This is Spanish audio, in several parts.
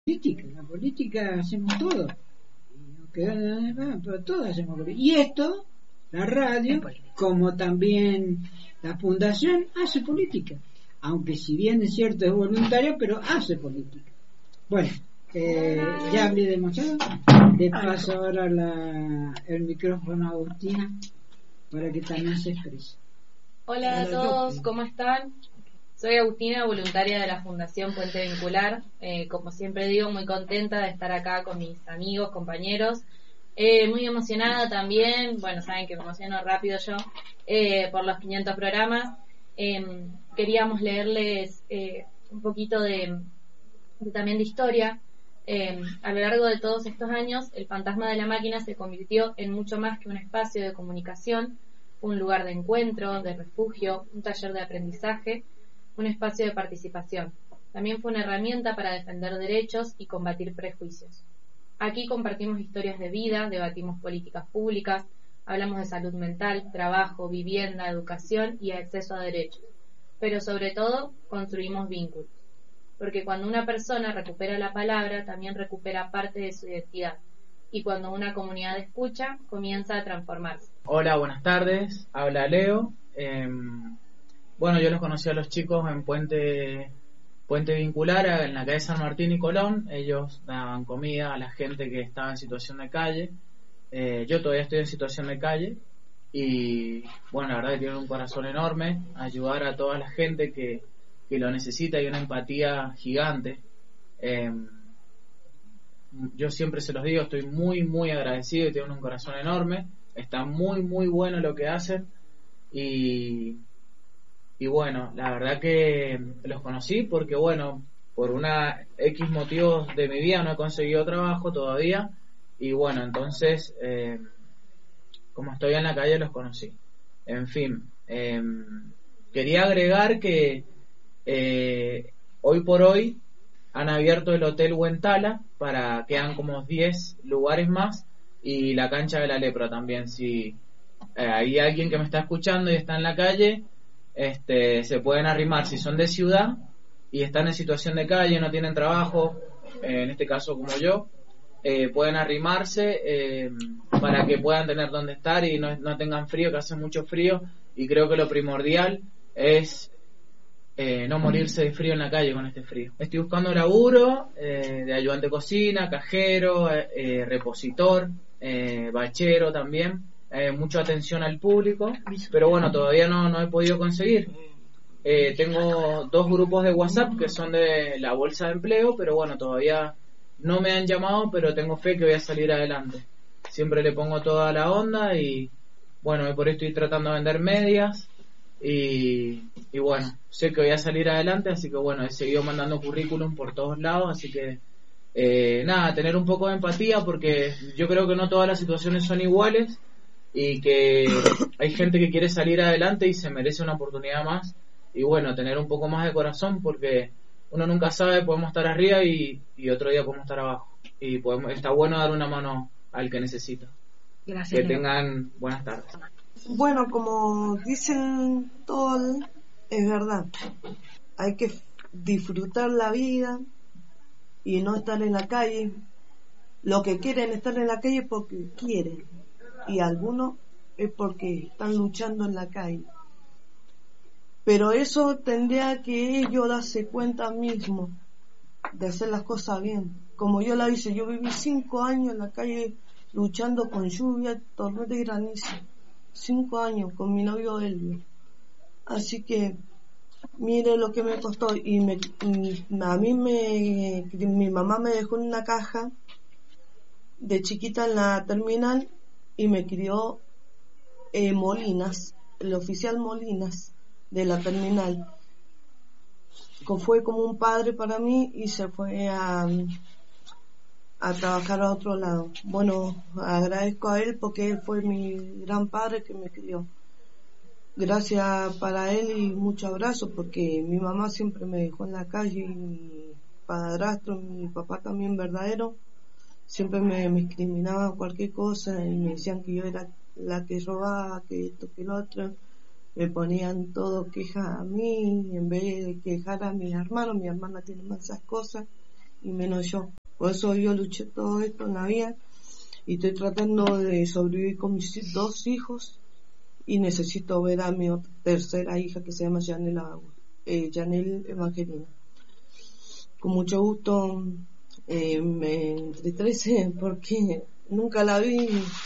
La política hacemos todo. Pero todos hacemos política. Y esto, la radio, como también la fundación, hace política. Aunque si bien es cierto es voluntario, pero hace política. Bueno, ya hablé demasiado. Le paso ahora el micrófono a Agustina para que también se exprese. Hola a todos, ¿cómo están? Soy Agustina, voluntaria de la Fundación Puente Vincular. Como siempre digo, muy contenta de estar acá con mis amigos, compañeros. Muy emocionada también, bueno, saben que me emociono rápido yo, por los 500 programas. Queríamos leerles un poquito también de historia. A lo largo de todos estos años, el Fantasma de la Máquina se convirtió en mucho más que un espacio de comunicación, un lugar de encuentro, de refugio, un taller de aprendizaje, un espacio de participación. También fue una herramienta para defender derechos y combatir prejuicios. Aquí compartimos historias de vida, debatimos políticas públicas, hablamos de salud mental, trabajo, vivienda, educación y acceso a derechos. Pero sobre todo, construimos vínculos. Porque cuando una persona recupera la palabra, también recupera parte de su identidad. Y cuando una comunidad escucha, comienza a transformarse. Hola, buenas tardes. Habla Leo. Bueno, yo los conocí a los chicos en Puente Vincular, en la calle San Martín y Colón. Ellos daban comida a la gente que estaba en situación de calle. Yo todavía estoy en situación de calle. Y bueno, la verdad que tienen un corazón enorme. Ayudar a toda la gente que lo necesita y una empatía gigante. Yo siempre se los digo, estoy muy, muy agradecido y tienen un corazón enorme. Está muy, muy bueno lo que hacen. Y bueno, la verdad que los conocí porque, bueno, por una X motivos de mi vida no he conseguido trabajo todavía. Y bueno, entonces, como estoy en la calle, los conocí. En fin, quería agregar que hoy por hoy han abierto el Hotel Huentala, quedan como 10 lugares más, y la cancha de la Lepra también. Si hay alguien que me está escuchando y está en la calle, se pueden arrimar. Si son de ciudad y están en situación de calle, no tienen trabajo, en este caso como yo, pueden arrimarse para que puedan tener donde estar y no tengan frío, que hace mucho frío. Y creo que lo primordial es no morirse de frío en la calle con este frío. Estoy buscando laburo de ayudante de cocina, cajero, repositor, bachero también. Mucha atención al público, pero bueno, todavía no he podido conseguir. Tengo 2 grupos de WhatsApp que son de la bolsa de empleo, pero bueno, todavía no me han llamado, pero tengo fe que voy a salir adelante. Siempre le pongo toda la onda y bueno, por ahí estoy tratando de vender medias y bueno, sé que voy a salir adelante, así que bueno, he seguido mandando currículum por todos lados, así que nada, tener un poco de empatía porque yo creo que no todas las situaciones son iguales y que hay gente que quiere salir adelante y se merece una oportunidad más. Y bueno, tener un poco más de corazón porque uno nunca sabe, podemos estar arriba y otro día podemos estar abajo. Y está bueno dar una mano al que necesita. Gracias. Que tengan buenas tardes. Bueno, como dicen todos, es verdad. Hay que disfrutar la vida y no estar en la calle. Lo que quieren estar en la calle porque quieren. Y algunos es porque están luchando en la calle. Pero eso tendría que ellos darse cuenta mismo de hacer las cosas bien. Como yo la hice, yo viví 5 años en la calle luchando con lluvia, tormenta y granizo. 5 años con mi novio Elvio. Así que mire lo que me costó. Y a mí mi mamá me dejó en una caja de chiquita en la terminal y me crió Molinas, el oficial Molinas de la terminal. Fue como un padre para mí y se fue a trabajar a otro lado. Bueno, agradezco a él porque él fue mi gran padre que me crió. Gracias para él y muchos abrazos porque mi mamá siempre me dejó en la calle y mi padrastro, mi papá también verdadero, siempre me discriminaban cualquier cosa y me decían que yo era la que robaba, que esto, que lo otro. Me ponían todo quejas a mí en vez de quejar a mis hermanos. Mi hermana tiene más esas cosas y menos yo. Por eso yo luché todo esto en la vida y estoy tratando de sobrevivir con mis 2 hijos y necesito ver a mi tercera hija que se llama Janel Evangelina. Con mucho gusto me entristece porque nunca la vi,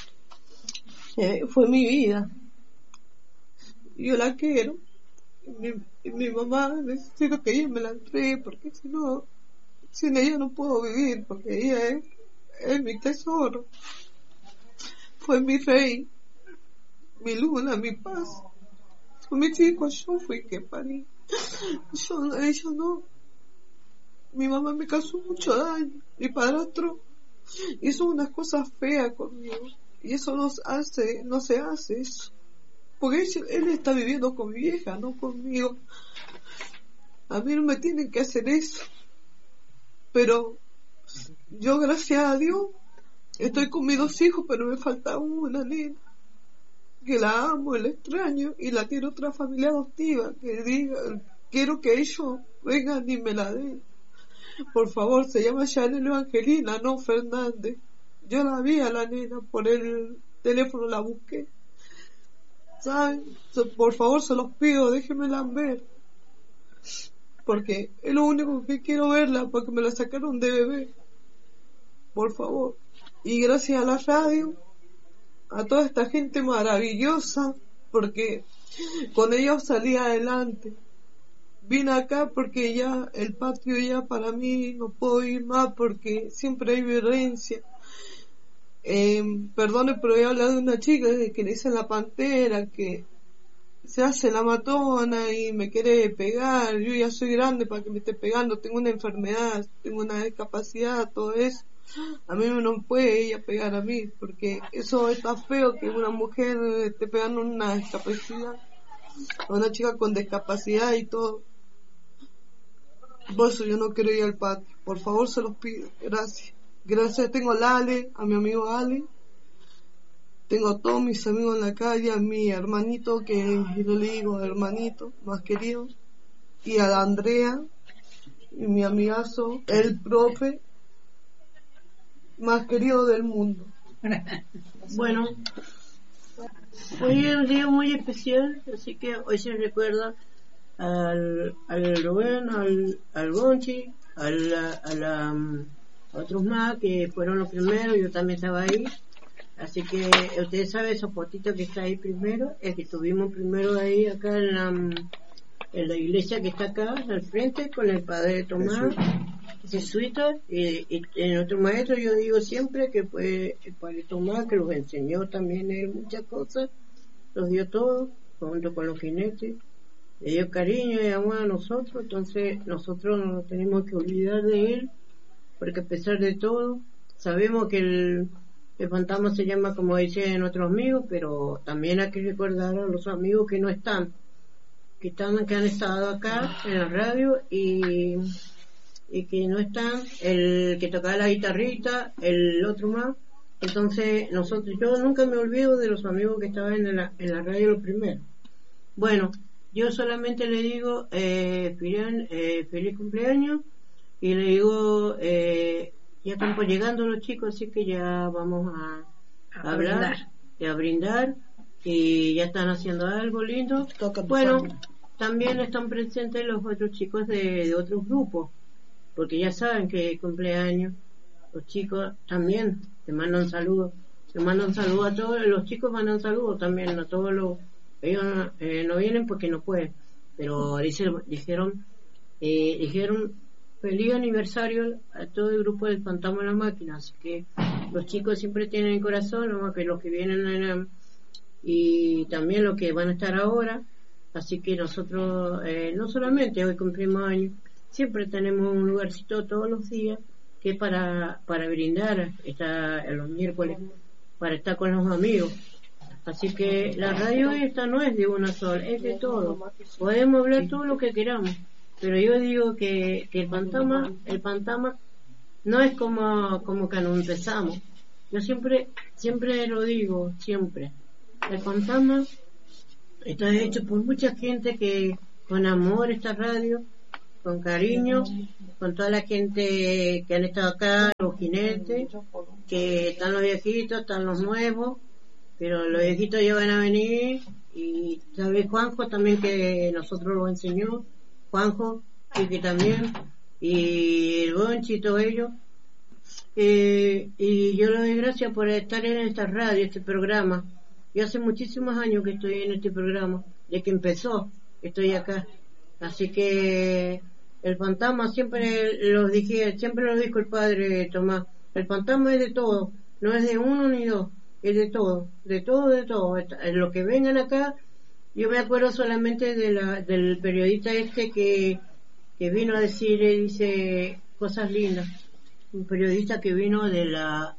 fue mi vida, yo la quiero. Mi mamá necesito que ella me la entregue porque si no, sin ella no puedo vivir, porque ella es mi tesoro, fue mi rey, mi luna, mi paz. Con mis hijos yo fui que parí, ella no. Mi mamá me causó mucho daño, mi padrastro hizo unas cosas feas conmigo y eso no se hace eso, porque él está viviendo con mi vieja, no conmigo. A mí no me tienen que hacer eso, pero yo, gracias a Dios, estoy con mis 2 hijos, pero me falta una nena que la amo, la extraño y la tiene otra familia adoptiva que diga, quiero que ellos vengan y me la den. Por favor, se llama Janel Evangelina, no Fernández. Yo la vi a la nena por el teléfono, la busqué. ¿Saben? Por favor, se los pido, déjenmela ver. Porque es lo único que quiero verla, porque me la sacaron de bebé. Por favor. Y gracias a la radio, a toda esta gente maravillosa, porque con ellos salí adelante. Vine acá porque ya el patio ya para mí no puedo ir más porque siempre hay violencia. Perdone, pero voy a hablar de una chica que le dicen la pantera, que se hace la matona y me quiere pegar. Yo ya soy grande para que me esté pegando, tengo una enfermedad, tengo una discapacidad, todo eso. A mí no puede ella pegar a mí, porque eso está feo, que una mujer esté pegando una discapacidad, a una chica con discapacidad y todo. Por eso yo no quiero ir al patio. Por favor, se los pido. Gracias. Gracias. Tengo a Ale, a mi amigo Ale. Tengo a todos mis amigos en la calle, a mi hermanito, que yo le digo hermanito, más querido. Y a la Andrea, y mi amigazo, el profe, más querido del mundo. Bueno, hoy es un día muy especial, así que hoy se recuerda al Rubén, al Gonchi, a otros más que fueron los primeros. Yo también estaba ahí, así que ustedes saben, esos fotitos que está ahí primero, es que estuvimos primero ahí acá en la iglesia que está acá al frente con el padre Tomás, jesuita, y nuestro maestro. Yo digo siempre que fue el padre Tomás que los enseñó también él muchas cosas, los dio todo junto con los jinetes, le dio cariño y amor a nosotros. Entonces nosotros no nos tenemos que olvidar de él, porque a pesar de todo sabemos que el fantasma se llama como dicen nuestros amigos, pero también hay que recordar a los amigos que no están, que han estado acá en la radio y que no están, el que tocaba la guitarrita, el otro más. Entonces yo nunca me olvido de los amigos que estaban en la radio los primeros. Bueno, yo solamente le digo feliz cumpleaños, y le digo ya están llegando los chicos, así que ya vamos a hablar y a brindar, y ya están haciendo algo lindo. Bueno, también están presentes los otros chicos de otros grupos, porque ya saben que cumpleaños los chicos también te mandan saludos. Te mandan saludos a todos, los chicos mandan saludos también a todos los. Ellos no vienen porque no pueden, pero dijeron feliz aniversario a todo el grupo del Fantasma de la Máquina. Así que los chicos siempre tienen el corazón, no más que los que vienen y también los que van a estar ahora. Así que nosotros no solamente hoy cumplimos años, siempre tenemos un lugarcito todos los días que es para brindar, está en los miércoles, para estar con los amigos. Así que la radio esta no es de una sola, es de todo. Podemos hablar todo lo que queramos, pero yo digo que el fantasma no es como cuando empezamos. Yo siempre lo digo, siempre. El fantasma está hecho por mucha gente que con amor esta radio con cariño, con toda la gente que han estado acá, los jinetes, que están los viejitos, están los nuevos, pero los viejitos ya van a venir, y tal vez Juanjo también, que nosotros lo enseñó, Juanjo, y que también, y el Bonchi y todo ello. Y yo le doy gracias por estar en esta radio, este programa. Yo hace muchísimos años que estoy en este programa, desde que empezó, estoy acá. Así que el fantasma siempre lo dijo el padre Tomás, el fantasma es de todo, no es de uno ni dos, es de todo, de todo, de todo. Lo que vengan acá, yo me acuerdo solamente del periodista este que vino a decir, dice cosas lindas, un periodista que vino de la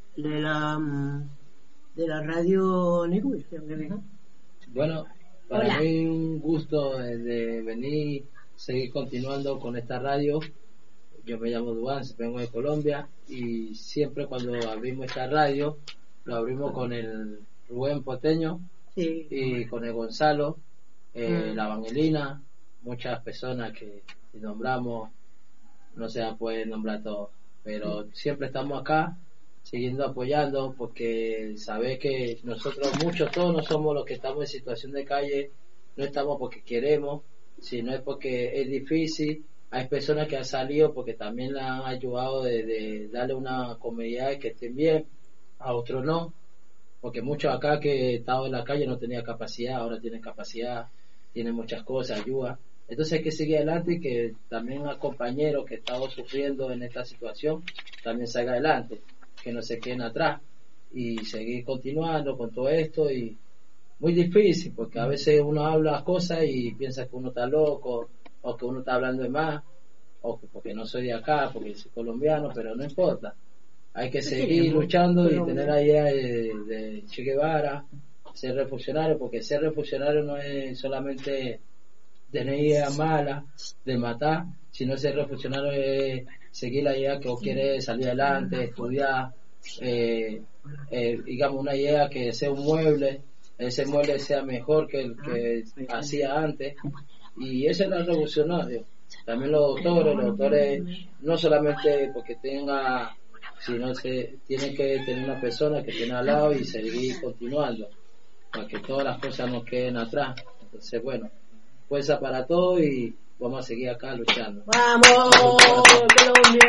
radio Neruda. Bueno, para mí un gusto de venir, seguir continuando con esta radio. Yo me llamo Duan, vengo de Colombia, y siempre cuando abrimos esta radio lo abrimos con el Rubén Poteño, sí, y con el Gonzalo, la Evangelina, muchas personas que nombramos, no se puede nombrar todo, pero siempre estamos acá siguiendo apoyando, porque sabés que nosotros todos no somos los que estamos en situación de calle, no estamos porque queremos, sino es porque es difícil. Hay personas que han salido porque también la han ayudado de darle una comodidad que estén bien, a otros no, porque muchos acá que estaban en la calle no tenían capacidad, ahora tienen capacidad, tienen muchas cosas, ayuda. Entonces hay que seguir adelante, y que también a compañeros que estamos sufriendo en esta situación también salga adelante, que no se queden atrás, y seguir continuando con todo esto. Y muy difícil, porque a veces uno habla las cosas y piensa que uno está loco, o que uno está hablando de más, o que porque no soy de acá, porque soy colombiano, pero no importa. Hay que seguir luchando y tener la idea de Che Guevara, ser revolucionario, porque ser revolucionario no es solamente tener ideas malas de matar, sino ser revolucionario es seguir la idea que vos querés, salir adelante, estudiar, digamos una idea que sea un mueble, ese mueble sea mejor que el que hacía antes, y eso es el revolucionario. También los doctores no solamente porque tenga, sino se tiene que tener una persona que esté al lado y seguir continuando, para que todas las cosas no queden atrás. Entonces, bueno, fuerza para todo, y vamos a seguir acá luchando. ¡Vamos, Colombia!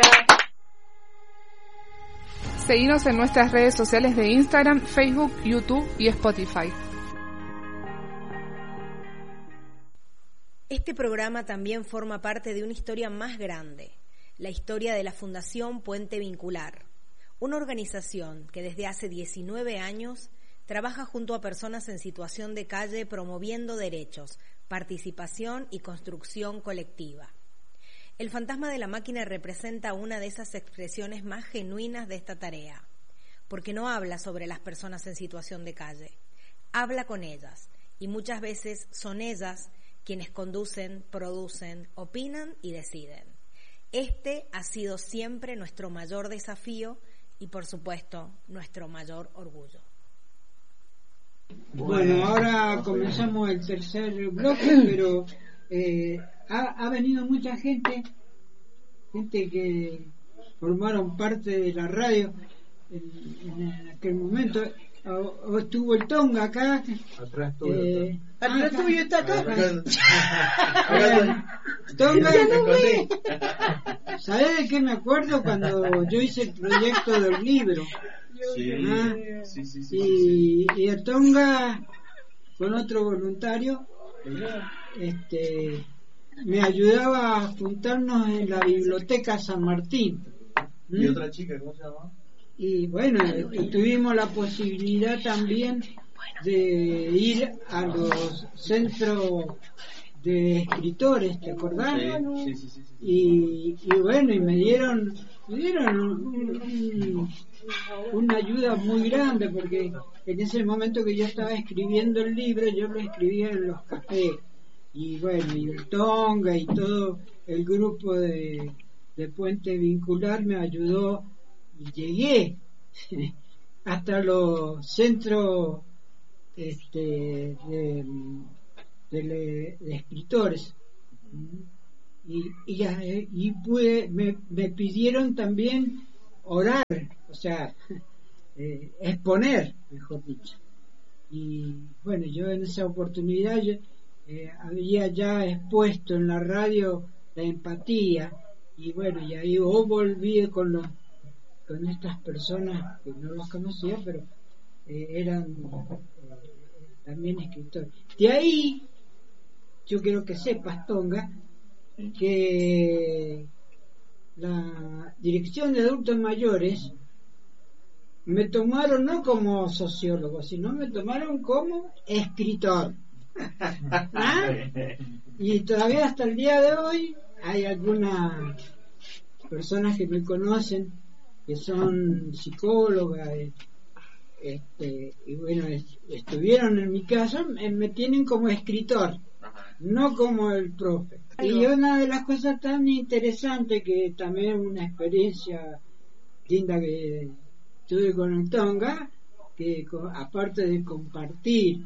Seguinos en nuestras redes sociales de Instagram, Facebook, YouTube y Spotify. Este programa también forma parte de una historia más grande, la historia de la Fundación Puente Vincular, una organización que desde hace 19 años trabaja junto a personas en situación de calle promoviendo derechos, participación y construcción colectiva. El fantasma de la máquina representa una de esas expresiones más genuinas de esta tarea, porque no habla sobre las personas en situación de calle, habla con ellas, y muchas veces son ellas quienes conducen, producen, opinan y deciden. Este ha sido siempre nuestro mayor desafío y, por supuesto, nuestro mayor orgullo. Bueno, ahora comenzamos el tercer bloque, pero ha venido mucha gente que formaron parte de la radio en aquel momento. Estuvo el Tonga acá. Atrás tuyo está acá. Tonga, ¿sabes de qué me acuerdo? Cuando yo hice el proyecto del libro. Sí. Y el Tonga, con otro voluntario, me ayudaba a juntarnos en la biblioteca San Martín. ¿Y otra chica, cómo se llama? Y bueno, tuvimos la posibilidad también de ir a los centros de escritores, ¿te acordás? Sí. Y bueno, y me dieron una ayuda muy grande, porque en ese momento que yo estaba escribiendo el libro, yo lo escribía en los cafés. Y bueno, y el Tonga y todo el grupo de Puente Vincular me ayudó, y llegué hasta los centros de escritores, y pude, me pidieron también orar, o sea, exponer, mejor dicho. Y bueno, yo en esa oportunidad había ya expuesto en la radio la empatía, y bueno, y ahí volví con estas personas que no los conocía, pero eran también escritores. De ahí yo quiero que sepas, Tonga, que la Dirección de Adultos Mayores me tomaron no como sociólogo, sino me tomaron como escritor. ¿Ah? Y todavía hasta el día de hoy hay algunas personas que me conocen que son psicólogas, y bueno, estuvieron en mi caso, me tienen como escritor, no como el profe. Y una de las cosas tan interesantes, que también una experiencia linda que tuve con el Tonga, que aparte de compartir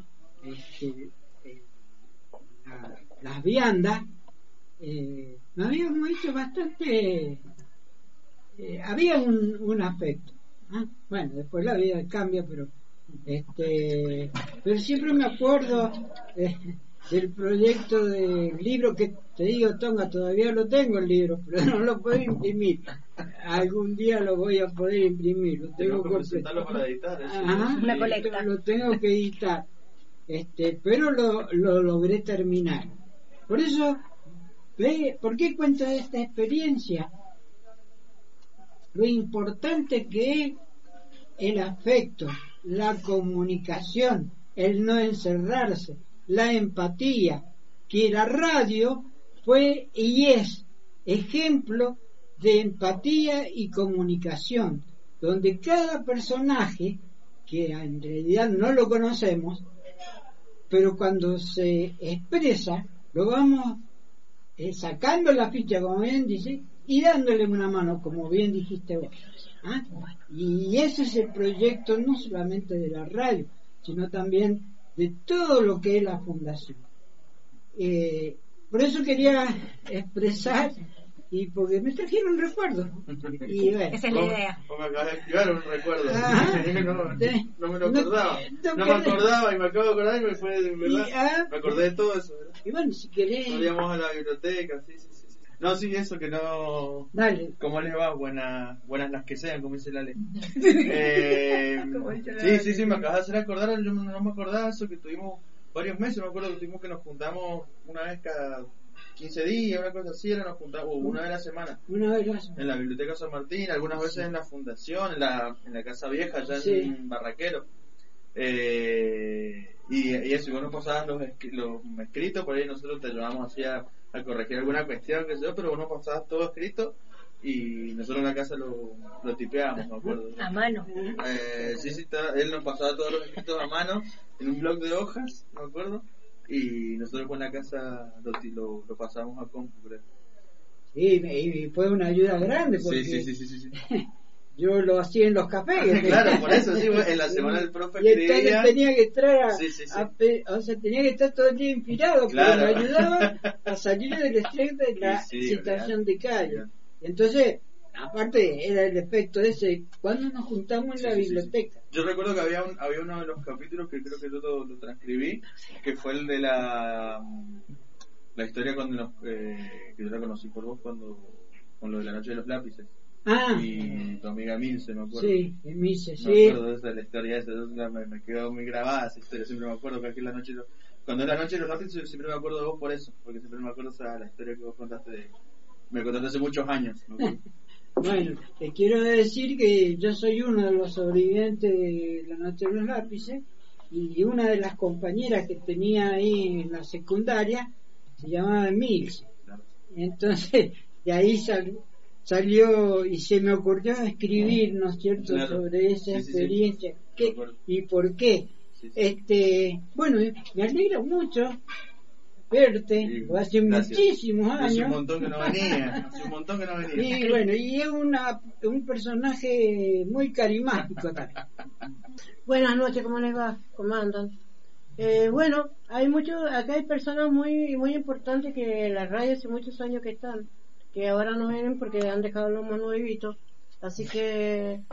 las viandas, nos habíamos hecho bastante, había un afecto. Bueno, después la vida cambia, pero siempre me acuerdo del proyecto del libro, que te digo, Tonga, todavía lo tengo el libro, pero no lo puedo imprimir. Algún día lo voy a poder imprimir, lo tengo que presentarlo para editar. Una colecta. Lo tengo que editar, pero lo logré terminar. Por eso, ¿por qué cuento esta experiencia? Lo importante que es el afecto, la comunicación, el no encerrarse, la empatía, que la radio fue y es ejemplo de empatía y comunicación, donde cada personaje, que en realidad no lo conocemos, pero cuando se expresa, lo vamos sacando la ficha, como bien dice, y dándole una mano, como bien dijiste vos. Y ese es el proyecto no solamente de la radio, sino también de todo lo que es la fundación. Por eso quería expresar, y porque me trajeron recuerdos. Y bueno, esa es la idea. Me acabas de activar un recuerdo. No me lo acordaba. No me acordaba y me acabo de acordar y me fue de verdad. Me acordé de todo eso, ¿verdad? Y bueno, si querés. Salíamos a la biblioteca, sí. No, sí, eso que no. Dale. ¿Cómo les va? Buenas las que sean, como dice la ley. Sí, me acabas de hacer acordar. Yo no me acordaba eso, que tuvimos varios meses. Me acuerdo que tuvimos que nos juntamos una vez cada 15 días, una cosa así, nos juntamos una vez a la semana. En la Biblioteca San Martín, algunas veces en la Fundación, en la Casa Vieja, allá en Barraquero. Y eso, y vos nos pasabas los escritos, por ahí nosotros te ayudábamos así a corregir alguna cuestión, que sé yo, pero vos nos pasabas todo escrito y nosotros en la casa lo tipeábamos, me acuerdo. A mano. Sí, él nos pasaba todos los escritos a mano en un bloc de hojas, me acuerdo, y nosotros con la casa lo pasábamos a compu, creo. Sí, y fue una ayuda grande, porque sí. Yo lo hacía en los cafés. Claro, por eso, sí, en la semana del profe y entonces tenía que entrar o sea, tenía que estar todo el día inspirado, claro. Pero me ayudaba a salir del estrés de la situación de calle. Entonces, aparte, era el efecto ese, cuando nos juntamos en la biblioteca. Yo recuerdo que había uno de los capítulos que creo que yo lo transcribí, que fue el de la historia cuando que yo la conocí por vos con lo de la noche de los lápices. Y tu amiga Milce, me acuerdo. Sí, Milce, sí. Me acuerdo de esa, la historia esa, me quedó muy grabada esa historia, siempre me acuerdo que aquí cuando es la noche de los lápices, siempre me acuerdo de vos por eso, porque siempre me acuerdo la historia que vos me contaste hace muchos años. Bueno, te quiero decir que yo soy uno de los sobrevivientes de la noche de los lápices, y una de las compañeras que tenía ahí en la secundaria se llamaba Milce. Entonces, de ahí salió y se me ocurrió escribir, ¿no es cierto?, sobre esa experiencia. ¿Qué y por qué? Bueno, me alegra mucho verte, hace muchísimos años. Hace un montón que no venía. Y bueno, y es un personaje muy carismático también. Buenas noches, ¿cómo les va? ¿Cómo andan? Bueno, hay acá hay personas muy muy importantes que en la radio hace muchos años que están, que ahora no vienen porque han dejado los más nuevitos, así que